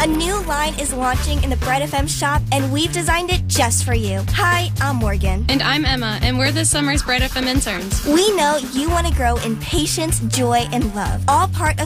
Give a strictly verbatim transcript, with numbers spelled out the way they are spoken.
A new line is launching in the Bright F M shop, and we've designed it just for you. Hi, I'm Morgan. And I'm Emma, and we're this summer's Bright F M interns. We know you want to grow in patience, joy, and love, all part of